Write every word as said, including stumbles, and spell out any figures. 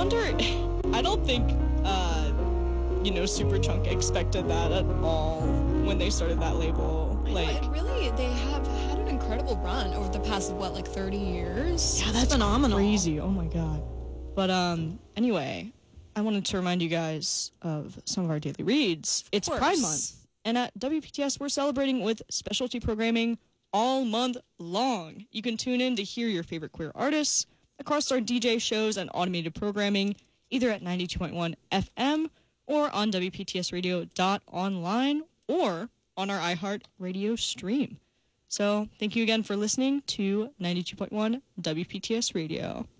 wonder, I don't think, uh, you know, Superchunk expected that at all when they started that label. I Like, know, it really, they have had an incredible run over the past, what, like thirty years? yeah, that's It's phenomenal. crazy. Oh my god. But um, anyway, I wanted to remind you guys of some of our daily reads. It's course. Pride Month, and at W P T S, we're celebrating with specialty programming all month long. You can tune in to hear your favorite queer artists across our D J shows and automated programming, either at ninety-two point one F M or on W P T S radio dot online or on our iHeart radio stream. So thank you again for listening to ninety-two point one W P T S Radio.